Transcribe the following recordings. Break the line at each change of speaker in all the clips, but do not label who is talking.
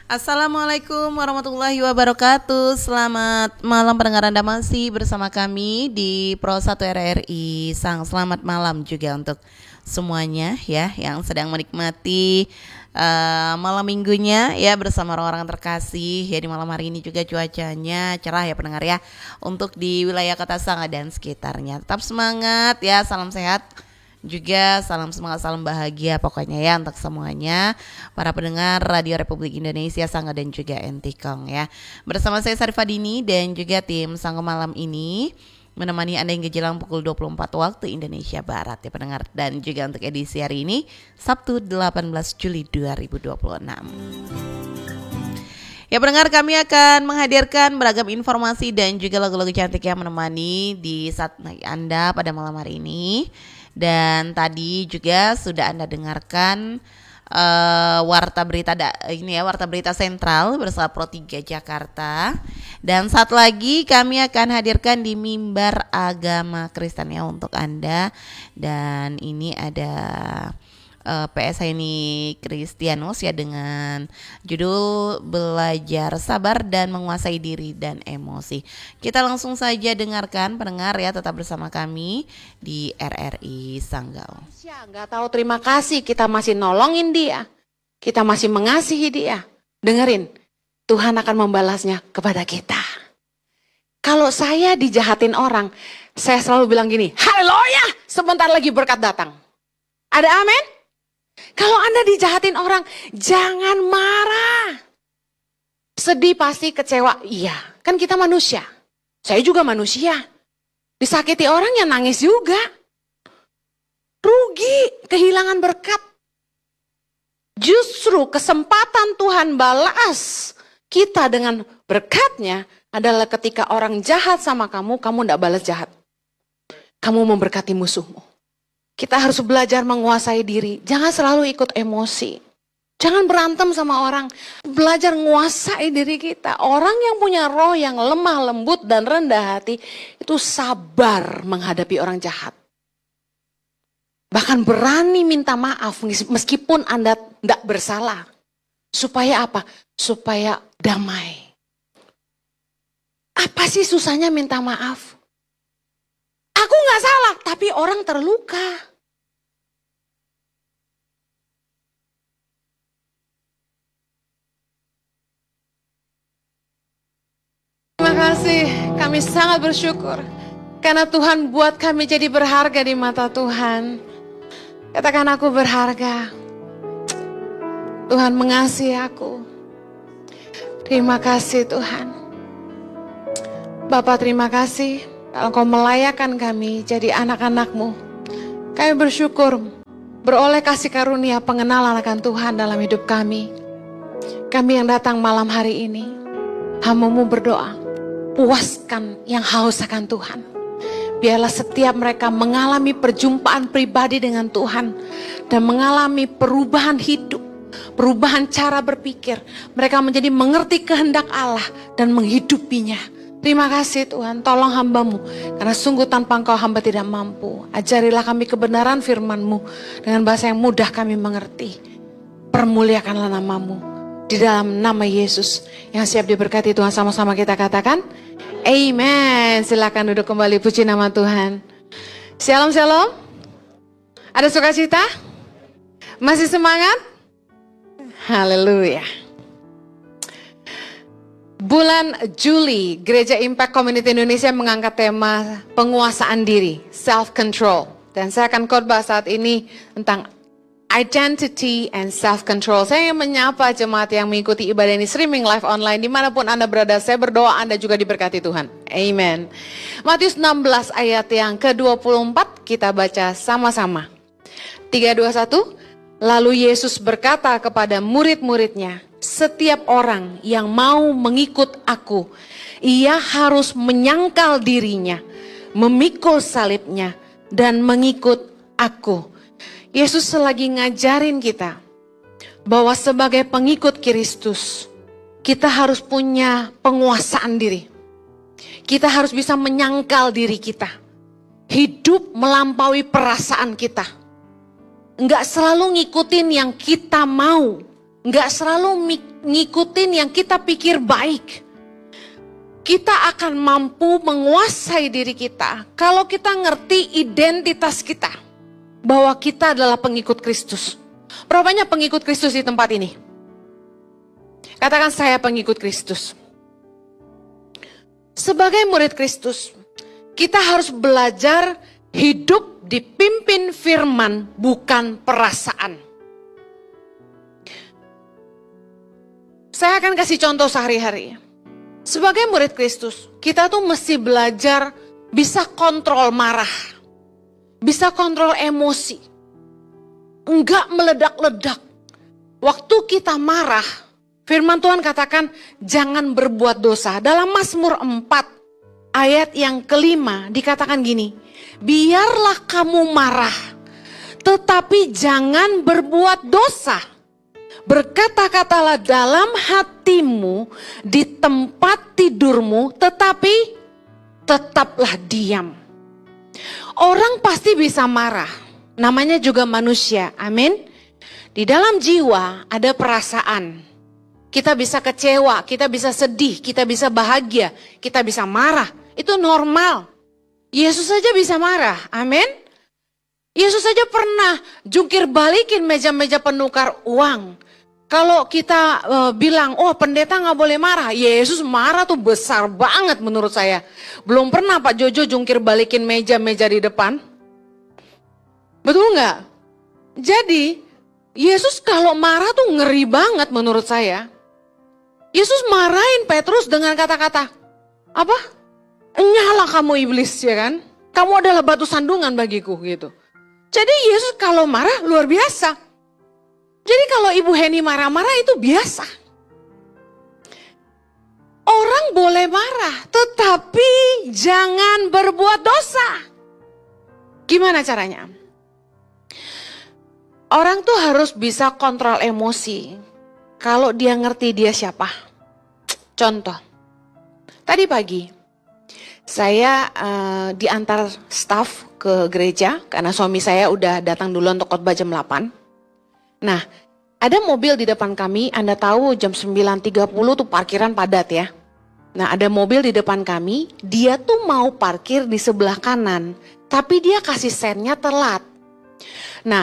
Assalamualaikum warahmatullahi wabarakatuh. Selamat malam pendengar, Anda masih bersama kami di Pro 1 RRI. Selamat malam juga untuk semuanya ya yang sedang menikmati malam minggunya ya bersama orang-orang terkasih ya. Di malam hari ini juga cuacanya cerah ya pendengar ya, untuk di wilayah Kota Sanga dan sekitarnya. Tetap semangat ya, salam sehat juga, salam semangat, salam bahagia pokoknya ya untuk semuanya para pendengar Radio Republik Indonesia Sangga dan juga Entikong ya. Bersama saya Sarifah Dini dan juga tim Sangga malam ini menemani Anda hingga jelang pukul 24 waktu Indonesia Barat ya pendengar. Dan juga untuk edisi hari ini Sabtu 18 Juli 2026. Ya pendengar, kami akan menghadirkan beragam informasi dan juga lagu-lagu cantik yang menemani di saat Anda pada malam hari ini. Dan tadi juga sudah Anda dengarkan warta berita warta berita sentral bersama Pro 3 Jakarta. Dan saat lagi kami akan hadirkan di Mimbar Agama Kristen ya untuk Anda. Dan ini ada PS ini Kristianus ya dengan judul Belajar Sabar dan Menguasai Diri dan Emosi. Kita langsung saja dengarkan pendengar ya, tetap bersama kami di RRI Sanggau.
Nggak tahu terima kasih, kita masih nolongin dia, kita masih mengasihi dia. Dengerin, Tuhan akan membalasnya kepada kita. Kalau saya dijahatin orang, saya selalu bilang gini, haleluya, sebentar lagi berkat datang. Ada amin? Kalau Anda dijahatin orang, jangan marah. Sedih pasti, kecewa, iya. Kan kita manusia. Saya juga manusia. Disakiti orang ya nangis juga. Rugi, kehilangan berkat. Justru kesempatan Tuhan balas kita dengan berkatnya adalah ketika orang jahat sama kamu, kamu tidak balas jahat. Kamu memberkati musuhmu. Kita harus belajar menguasai diri. Jangan selalu ikut emosi. Jangan berantem sama orang. Belajar menguasai diri kita. Orang yang punya roh yang lemah, lembut, dan rendah hati, itu sabar menghadapi orang jahat. Bahkan berani minta maaf meskipun Anda tidak bersalah. Supaya apa? Supaya damai. Apa sih susahnya minta maaf? Aku gak salah, tapi orang terluka. Terima kasih, kami sangat bersyukur. Karena Tuhan buat kami jadi berharga di mata Tuhan. Katakan, aku berharga. Tuhan mengasihi aku. Terima kasih Tuhan. Bapak terima kasih. Kalau Kau melayakan kami jadi anak-anak-Mu, kami bersyukur beroleh kasih karunia pengenalan akan Tuhan dalam hidup kami. Kami yang datang malam hari ini, hamba-Mu berdoa, puaskan yang haus akan Tuhan. Biarlah setiap mereka mengalami perjumpaan pribadi dengan Tuhan dan mengalami perubahan hidup, perubahan cara berpikir. Mereka menjadi mengerti kehendak Allah dan menghidupinya. Terima kasih Tuhan, tolong hamba-Mu, karena sungguh tanpa Engkau hamba tidak mampu. Ajarilah kami kebenaran firman-Mu, dengan bahasa yang mudah kami mengerti. Permuliakanlah nama-Mu, di dalam nama Yesus, yang siap diberkati Tuhan. Sama-sama kita katakan, amen. Silakan duduk kembali, puji nama Tuhan. Shalom, shalom. Ada sukacita? Masih semangat? Haleluya. Bulan Juli, Gereja Impact Community Indonesia mengangkat tema penguasaan diri, self-control. Dan saya akan khotbah saat ini tentang identity and self-control. Saya ingin menyapa jemaat yang mengikuti ibadah ini streaming live online. Dimanapun Anda berada, saya berdoa Anda juga diberkati Tuhan. Amen. Matius 16 ayat yang ke-24, kita baca sama-sama. 3, 2, 1. Lalu Yesus berkata kepada murid-muridnya, setiap orang yang mau mengikut aku, ia harus menyangkal dirinya, memikul salibnya, dan mengikut aku. Yesus lagi ngajarin kita bahwa sebagai pengikut Kristus, kita harus punya penguasaan diri. Kita harus bisa menyangkal diri kita. Hidup melampaui perasaan kita. Enggak selalu ngikutin yang kita mau. nggak selalu ngikutin yang kita pikir baik. Kita akan mampu menguasai diri kita kalau kita ngerti identitas kita. Bahwa kita adalah pengikut Kristus. Berapa banyak pengikut Kristus di tempat ini? Katakan saya pengikut Kristus. Sebagai murid Kristus, kita harus belajar hidup dipimpin firman, bukan perasaan. Saya akan kasih contoh sehari-hari. Sebagai murid Kristus, kita tuh mesti belajar bisa kontrol marah. Bisa kontrol emosi. Enggak meledak-ledak. Waktu kita marah, firman Tuhan katakan jangan berbuat dosa. Dalam Mazmur 4 ayat yang kelima dikatakan gini. Biarlah kamu marah, tetapi jangan berbuat dosa. Berkata-katalah dalam hatimu, di tempat tidurmu, tetapi tetaplah diam. Orang pasti bisa marah, namanya juga manusia, amin. Di dalam jiwa ada perasaan. Kita bisa kecewa, kita bisa sedih, kita bisa bahagia, kita bisa marah. Itu normal. Yesus saja bisa marah, amin. Yesus saja pernah jungkir balikin meja-meja penukar uang. Kalau kita bilang, oh pendeta gak boleh marah. Yesus marah tuh besar banget menurut saya. Belum pernah Pak Jojo jungkir balikin meja-meja di depan. Betul gak? Jadi, Yesus kalau marah tuh ngeri banget menurut saya. Yesus marahin Petrus dengan kata-kata, apa? Nyala kamu iblis, ya kan? Kamu adalah batu sandungan bagiku gitu. Jadi Yesus kalau marah luar biasa. Jadi kalau Ibu Heni marah-marah itu biasa. Orang boleh marah, tetapi jangan berbuat dosa. Gimana caranya? Orang tuh harus bisa kontrol emosi. Kalau dia ngerti dia siapa. Contoh, tadi pagi saya diantar staf ke gereja karena suami saya udah datang dulu untuk khotbah jam 8. Nah, ada mobil di depan kami, Anda tahu jam 9.30 tuh parkiran padat ya. Nah, ada mobil di depan kami, dia tuh mau parkir di sebelah kanan, tapi dia kasih sennya telat. Nah,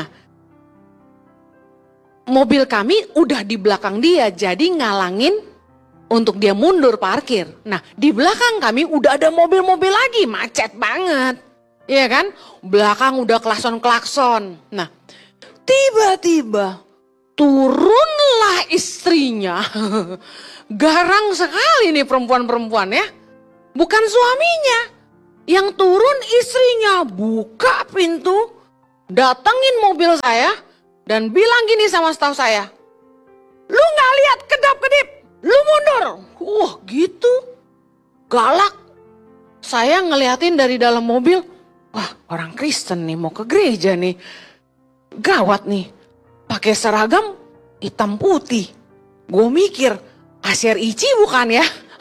mobil kami udah di belakang dia, jadi ngalangin untuk dia mundur parkir. Nah, di belakang kami udah ada mobil-mobil lagi, macet banget. Iya kan? Belakang udah klakson-klakson. Nah, tiba-tiba turunlah istrinya. Garang sekali nih perempuan-perempuan ya. Bukan suaminya. Yang turun istrinya, buka pintu, datengin mobil saya, dan bilang gini sama staf saya. Lu gak lihat kedap-kedip, lu mundur. Gitu. Galak. Saya ngeliatin dari dalam mobil, wah orang Kristen nih mau ke gereja nih. Gawat nih, pakai seragam hitam putih. Gue mikir, Asyar Ici bukan ya?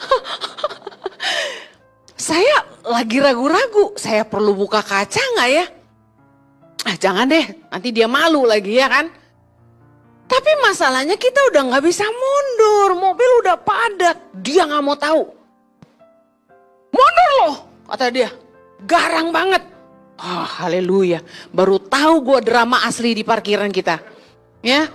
Saya lagi ragu-ragu, saya perlu buka kaca gak ya? Jangan deh, nanti dia malu lagi ya kan? Tapi masalahnya kita udah gak bisa mundur, mobil udah padat. Dia gak mau tahu. Mundur loh, kata dia. Garang banget. Haleluya, baru tahu gue drama asli di parkiran kita. Ya.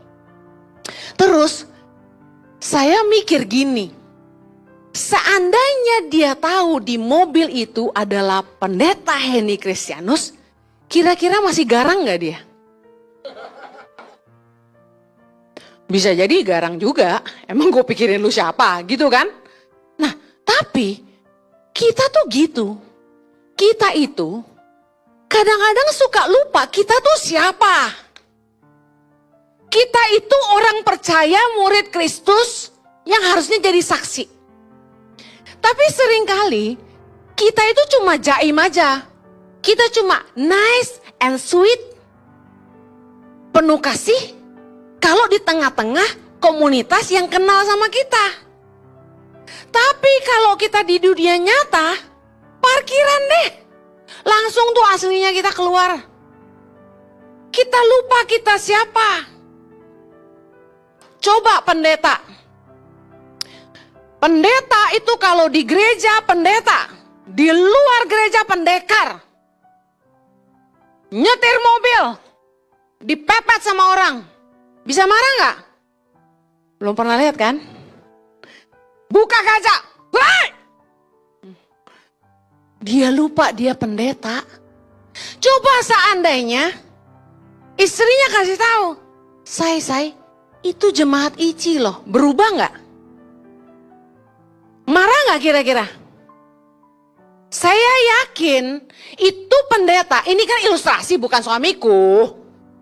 Terus saya mikir gini. Seandainya dia tahu di mobil itu adalah pendeta Heni Kristianus, kira-kira masih garang gak dia? Bisa jadi garang juga. Emang gue pikirin lu siapa gitu kan? Nah, tapi kita tuh gitu. Kita itu kadang-kadang suka lupa kita tuh siapa. Kita itu orang percaya, murid Kristus yang harusnya jadi saksi. Tapi seringkali kita itu cuma jaim aja. Kita cuma nice and sweet, penuh kasih. Kalau di tengah-tengah komunitas yang kenal sama kita. Tapi kalau kita di dunia nyata, parkiran deh. Langsung tuh aslinya kita keluar. Kita lupa kita siapa. Coba pendeta. Pendeta itu kalau di gereja pendeta, di luar gereja pendekar. Nyetir mobil, dipepet sama orang. Bisa marah nggak? Belum pernah lihat kan? Buka kaca. Hei! Dia lupa dia pendeta. Coba seandainya istrinya kasih tahu, Say, itu jemaat ICI loh, berubah nggak? Marah nggak kira-kira? Saya yakin itu pendeta, ini kan ilustrasi bukan suamiku.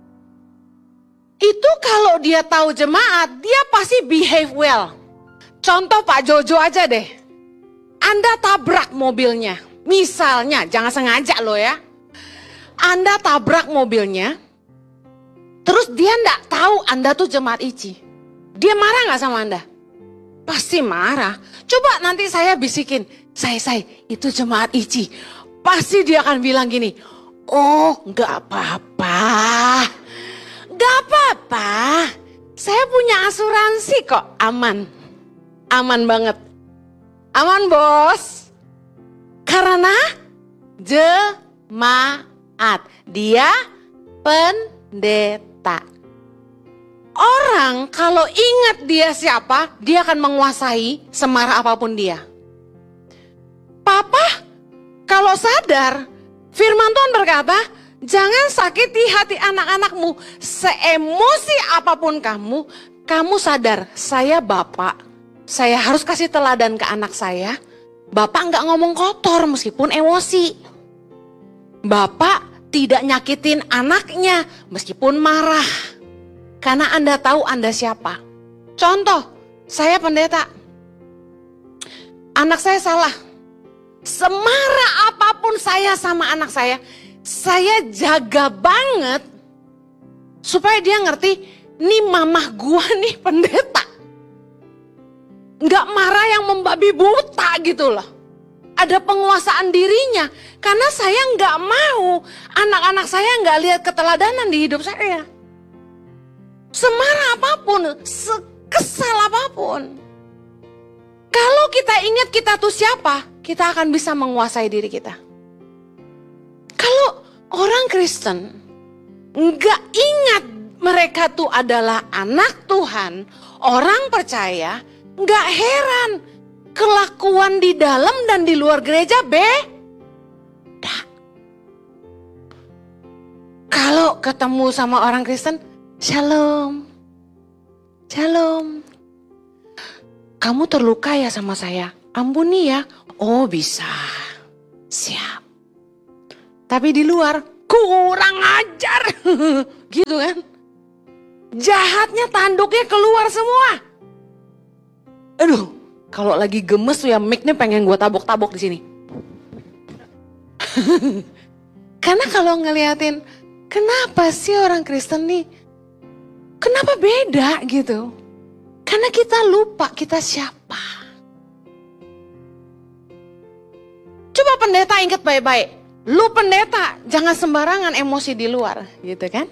Itu kalau dia tahu jemaat, dia pasti behave well. Contoh Pak Jojo aja deh. Anda tabrak mobilnya. Misalnya, jangan sengaja loh ya. Anda tabrak mobilnya. Terus dia enggak tahu Anda tuh jemaat ICI. Dia marah gak sama Anda? Pasti marah. Coba nanti saya bisikin. Say, itu jemaat ICI. Pasti dia akan bilang gini. Oh, gak apa-apa. Gak apa-apa. Saya punya asuransi kok. Aman. Aman banget. Aman bos. Karena jemaat. Dia pendeta. Orang kalau ingat dia siapa, dia akan menguasai semarah apapun dia. Papa, kalau sadar, firman Tuhan berkata, jangan sakiti hati anak-anakmu. Seemosi apapun kamu sadar, saya bapak. Saya harus kasih teladan ke anak saya. Bapak nggak ngomong kotor meskipun emosi. Bapak tidak nyakitin anaknya meskipun marah. Karena Anda tahu Anda siapa. Contoh, saya pendeta. Anak saya salah. Semarah apapun saya sama anak saya jaga banget supaya dia ngerti, nih mamah gua nih pendeta. Nggak marah yang membabi buta gitu loh. Ada penguasaan dirinya. Karena saya nggak mau anak-anak saya nggak lihat keteladanan di hidup saya. Semarah apapun, sekesal apapun. Kalau kita ingat kita tuh siapa, kita akan bisa menguasai diri kita. Kalau orang Kristen nggak ingat mereka tuh adalah anak Tuhan, orang percaya, nggak heran kelakuan di dalam dan di luar gereja beda. Kalau ketemu sama orang Kristen, shalom, shalom. Kamu terluka ya sama saya, ampuni ya. Oh bisa, siap. Tapi di luar, kurang ajar. Gitu kan. Jahatnya tanduknya keluar semua. Aduh, kalau lagi gemes tuh ya mic-nya pengen gue tabok-tabok di sini. Karena kalau ngeliatin, kenapa sih orang Kristen nih, kenapa beda gitu? Karena kita lupa kita siapa. Coba pendeta ingat baik-baik. Lu pendeta, jangan sembarangan emosi di luar, gitu kan?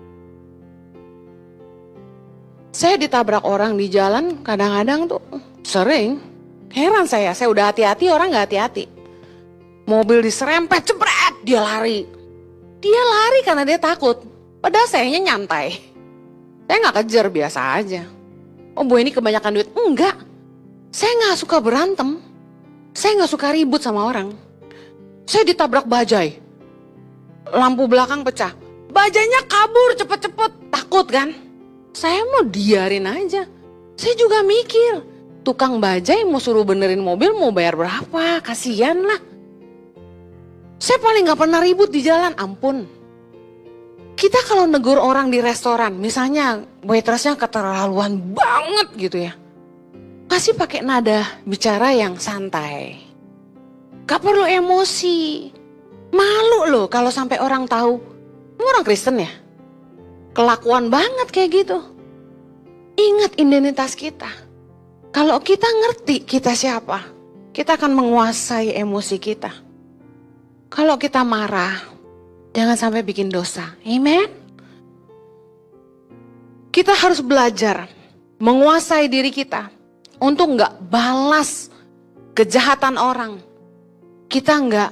Saya ditabrak orang di jalan kadang-kadang tuh sering. Heran saya udah hati-hati orang gak hati-hati. Mobil diserempet, jebret, dia lari. Dia lari karena dia takut. Padahal sayanya nyantai. Saya gak kejar, biasa aja. Oh bu ini kebanyakan duit. Enggak. Saya gak suka berantem. Saya gak suka ribut sama orang. Saya ditabrak bajai. Lampu belakang pecah. Bajainya kabur cepet-cepet. Takut kan? Saya mau diarin aja. Saya juga mikir. Tukang bajai mau suruh benerin mobil mau bayar berapa? Kasian lah. Saya paling gak pernah ribut di jalan. Ampun. Kita kalau negur orang di restoran, misalnya waitressnya keterlaluan banget gitu ya. Kasih pakai nada bicara yang santai. Gak perlu emosi. Malu loh kalau sampai orang tahu. Kamu orang Kristen ya? Kelakuan banget kayak gitu. Ingat identitas kita. Kalau kita ngerti kita siapa, kita akan menguasai emosi kita. Kalau kita marah, jangan sampai bikin dosa. Amen. Kita harus belajar menguasai diri kita untuk nggak balas kejahatan orang. Kita nggak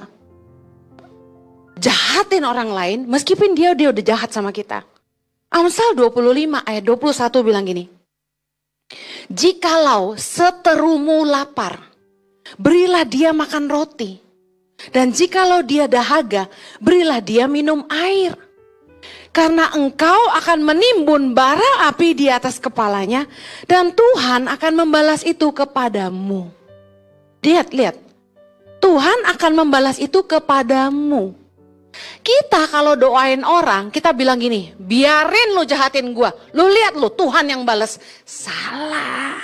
jahatin orang lain meskipun dia udah jahat sama kita. Amsal 25 ayat 21 bilang gini. Jikalau seterumu lapar, berilah dia makan roti. Dan jikalau dia dahaga, berilah dia minum air. Karena engkau akan menimbun bara api di atas kepalanya, dan Tuhan akan membalas itu kepadamu. Lihat. Tuhan akan membalas itu kepadamu. Kita kalau doain orang, kita bilang gini, biarin lu jahatin gua. Lu lihat lu, Tuhan yang balas. Salah.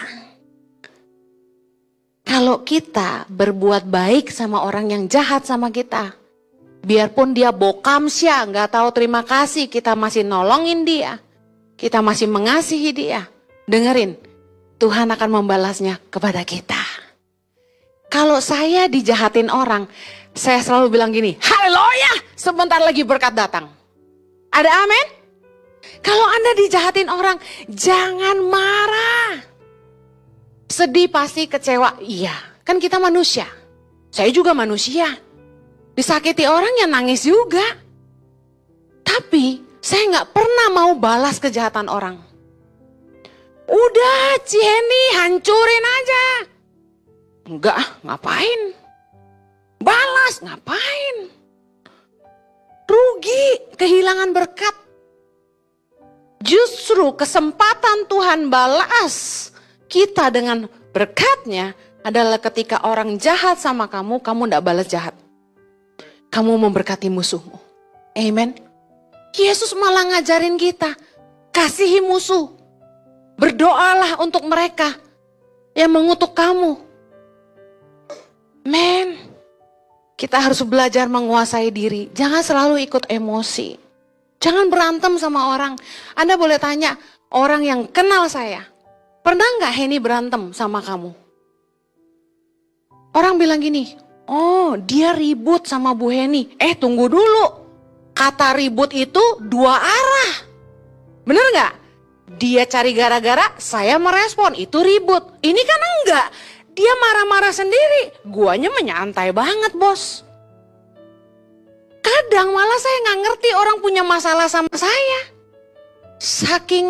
Kalau kita berbuat baik sama orang yang jahat sama kita, biarpun dia bokamsya, gak tahu terima kasih, kita masih nolongin dia. Kita masih mengasihi dia. Dengerin, Tuhan akan membalasnya kepada kita. Kalau saya dijahatin orang, saya selalu bilang gini, haleluya, sebentar lagi berkat datang. Ada amin? Kalau Anda dijahatin orang, jangan marah. Sedih pasti, kecewa, iya. Kan kita manusia. Saya juga manusia. Disakiti orang yang nangis juga. Tapi saya gak pernah mau balas kejahatan orang. Udah Cieni, hancurin aja. Enggak, ngapain? Balas, ngapain? Rugi, kehilangan berkat. Justru kesempatan Tuhan balas kita dengan berkatnya adalah ketika orang jahat sama kamu, kamu enggak balas jahat. Kamu memberkati musuhmu. Amen. Yesus malah ngajarin kita, kasihi musuh. Berdoalah untuk mereka yang mengutuk kamu. Men, kita harus belajar menguasai diri. Jangan selalu ikut emosi. Jangan berantem sama orang. Anda boleh tanya orang yang kenal saya, pernah nggak Heni berantem sama kamu? Orang bilang gini, oh dia ribut sama Bu Heni. Tunggu dulu. Kata ribut itu dua arah. Bener nggak? Dia cari gara-gara, saya merespon, itu ribut. Ini kan enggak. Dia marah-marah sendiri, guanya menyantai banget bos. Kadang malah saya gak ngerti orang punya masalah sama saya. Saking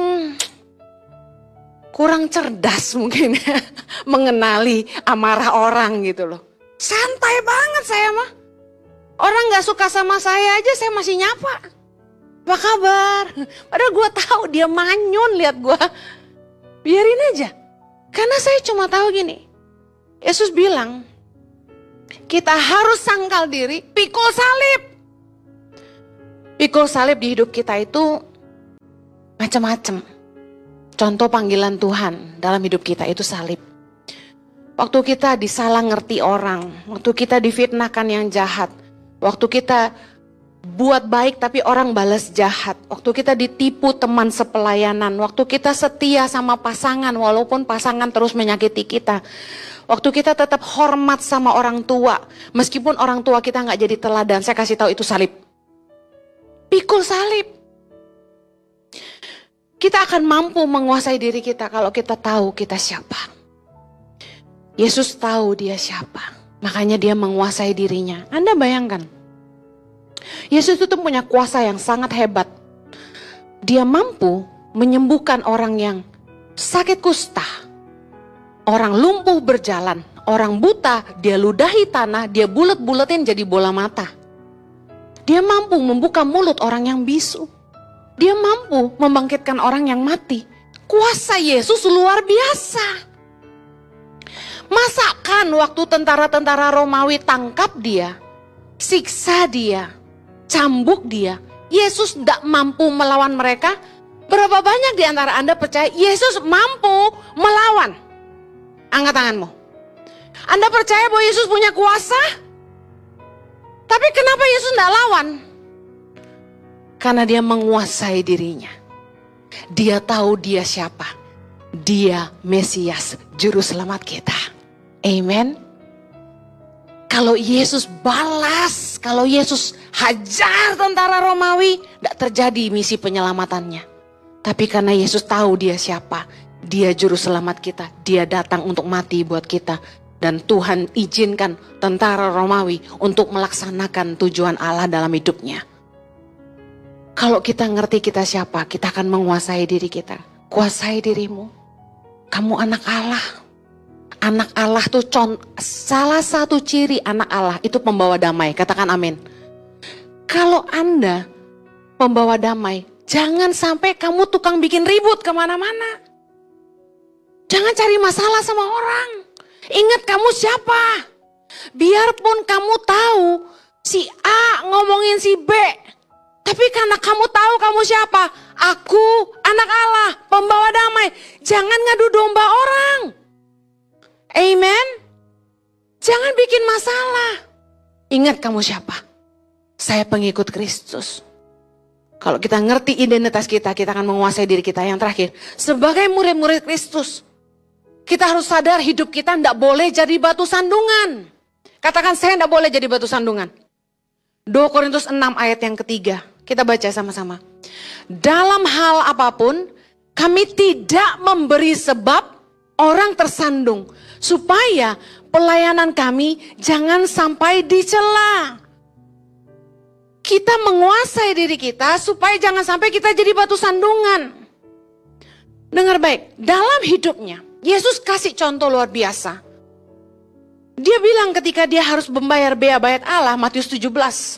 kurang cerdas mungkin mengenali amarah orang gitu loh. Santai banget saya mah. Orang gak suka sama saya aja saya masih nyapa. Apa kabar? Padahal gue tahu dia manyun lihat gue. Biarin aja. Karena saya cuma tahu gini. Yesus bilang, kita harus sangkal diri, pikul salib. Pikul salib di hidup kita itu macam-macam. Contoh panggilan Tuhan dalam hidup kita itu salib. Waktu kita disalah ngerti orang, waktu kita difitnahkan yang jahat, waktu kita buat baik tapi orang balas jahat, waktu kita ditipu teman sepelayanan, waktu kita setia sama pasangan walaupun pasangan terus menyakiti kita. Waktu kita tetap hormat sama orang tua, meskipun orang tua kita gak jadi teladan, saya kasih tahu itu salib. Pikul salib. Kita akan mampu menguasai diri kita kalau kita tahu kita siapa. Yesus tahu dia siapa, makanya dia menguasai dirinya. Anda bayangkan, Yesus itu punya kuasa yang sangat hebat. Dia mampu menyembuhkan orang yang sakit kusta. Orang lumpuh berjalan, orang buta dia ludahi tanah, dia bulet-buletin jadi bola mata. Dia mampu membuka mulut orang yang bisu. Dia mampu membangkitkan orang yang mati. Kuasa Yesus luar biasa. Masakan waktu tentara-tentara Romawi tangkap dia, siksa dia, cambuk dia, Yesus tidak mampu melawan mereka? Berapa banyak di antara Anda percaya Yesus mampu melawan? Angkat tanganmu. Anda percaya bahwa Yesus punya kuasa? Tapi kenapa Yesus tidak lawan? Karena dia menguasai dirinya. Dia tahu dia siapa. Dia Mesias, Juru Selamat kita. Amen. Kalau Yesus balas, kalau Yesus hajar tentara Romawi, tidak terjadi misi penyelamatannya. Tapi karena Yesus tahu dia siapa, Dia juru selamat kita. Dia datang untuk mati buat kita. Dan Tuhan izinkan tentara Romawi untuk melaksanakan tujuan Allah dalam hidupnya. Kalau kita ngerti kita siapa, kita akan menguasai diri kita. Kuasai dirimu. Kamu anak Allah. Anak Allah tuh salah satu ciri anak Allah itu pembawa damai. Katakan amin. Kalau Anda pembawa damai, jangan sampai kamu tukang bikin ribut kemana-mana. Jangan cari masalah sama orang. Ingat kamu siapa. Biarpun kamu tahu si A ngomongin si B. Tapi karena kamu tahu kamu siapa. Aku anak Allah, pembawa damai. Jangan ngadu domba orang. Amen. Jangan bikin masalah. Ingat kamu siapa. Saya pengikut Kristus. Kalau kita ngerti identitas kita, kita akan menguasai diri kita. Yang terakhir, sebagai murid-murid Kristus, kita harus sadar hidup kita tidak boleh jadi batu sandungan. Katakan, saya tidak boleh jadi batu sandungan. 2 Korintus 6 ayat yang ketiga. Kita baca sama-sama. Dalam hal apapun, kami tidak memberi sebab orang tersandung, supaya pelayanan kami jangan sampai dicela. Kita menguasai diri kita supaya jangan sampai kita jadi batu sandungan. Dengar baik, dalam hidupnya Yesus kasih contoh luar biasa. Dia bilang ketika dia harus membayar bea bait Allah, Matius 17.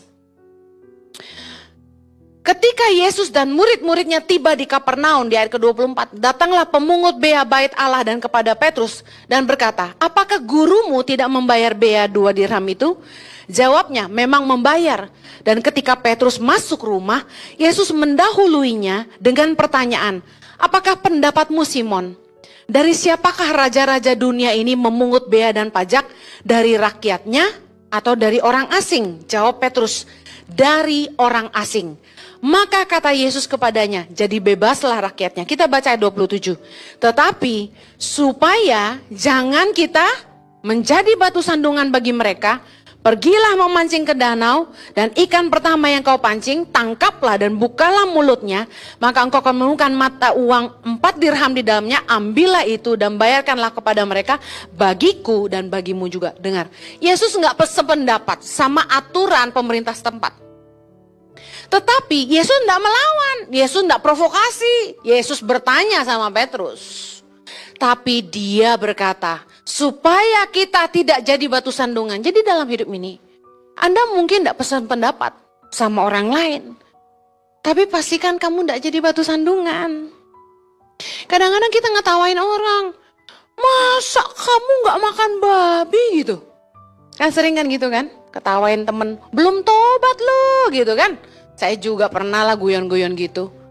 Ketika Yesus dan murid-muridnya tiba di Kapernaum di ayat ke-24, datanglah pemungut bea bait Allah dan kepada Petrus dan berkata, apakah gurumu tidak membayar bea 2 dirham itu? Jawabnya, memang membayar. Dan ketika Petrus masuk rumah, Yesus mendahuluinya dengan pertanyaan, apakah pendapatmu Simon? Dari siapakah raja-raja dunia ini memungut bea dan pajak? Dari rakyatnya atau dari orang asing? Jawab Petrus, dari orang asing. Maka kata Yesus kepadanya, jadi bebaslah rakyatnya. Kita baca ayat 27. Tetapi supaya jangan kita menjadi batu sandungan bagi mereka, pergilah memancing ke danau, dan ikan pertama yang kau pancing, tangkaplah dan bukalah mulutnya, maka engkau akan menemukan mata uang 4 dirham di dalamnya, ambillah itu dan bayarkanlah kepada mereka, bagiku dan bagimu juga. Dengar, Yesus nggak sependapat sama aturan pemerintah setempat. Tetapi Yesus tidak melawan, Yesus tidak provokasi. Yesus bertanya sama Petrus. Tapi dia berkata, supaya kita tidak jadi batu sandungan. Jadi dalam hidup ini, Anda mungkin tidak pesan pendapat sama orang lain. Tapi pastikan kamu tidak jadi batu sandungan. Kadang-kadang kita ngetawain orang. Masa kamu gak makan babi gitu? Kan sering kan gitu kan? Ketawain temen, belum tobat lo gitu kan? Saya juga pernah lah guyon-guyon gitu.